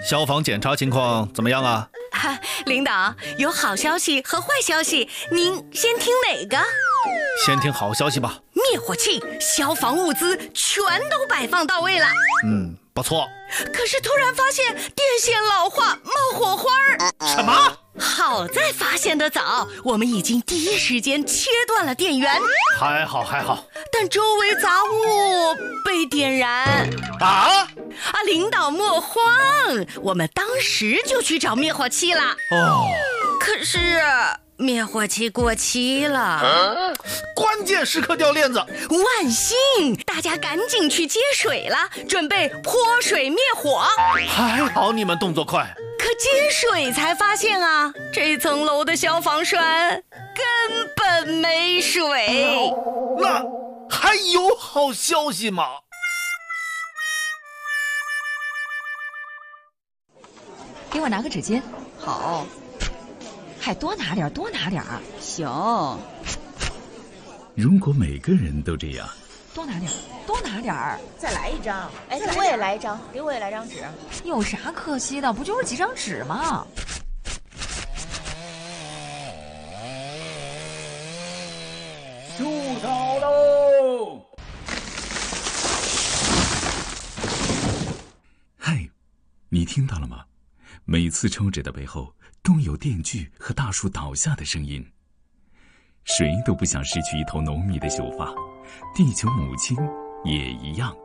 消防检查情况怎么样啊？ 领导，有好消息和坏消息，您先听哪个？ 先听好消息吧。 灭火器、消防物资全都摆放到位了。 不错。 可是突然发现电线老化，冒火花儿。 什么？ 好在发现得早，我们已经第一时间切断了电源。 还好。 但周围杂物被点燃。领导莫慌，我们当时就去找灭火器了。可是灭火器过期了。 关键时刻掉链子。 万幸，大家赶紧去接水了，准备泼水灭火。 还好你们动作快。 可接水才发现啊，这层楼的消防栓根本没水。 那还有好消息吗？ 给我拿个纸巾。 好。 还多拿点。 行。 如果每个人都这样， 多拿点。 再来一张。哎，我也来一张，给我也来张纸。 有啥可惜的？不就是几张纸吗？ 树倒喽！ 嗨，你听到了吗？每次抽纸的背后都有电锯和大树倒下的声音。谁都不想失去一头浓密的秀发，地球母亲也一样。